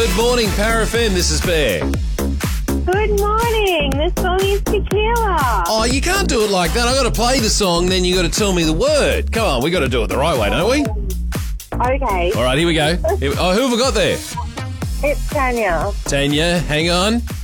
Good morning, Power FM. This is Bear. Good morning. The song is Tequila. Oh, you can't do it like that. I got to play the song, then you got to tell me the word. Come on, we got to do it the right way, don't we? Okay. All right, here we go. Who have we got there? It's Tanya. Tanya, hang on.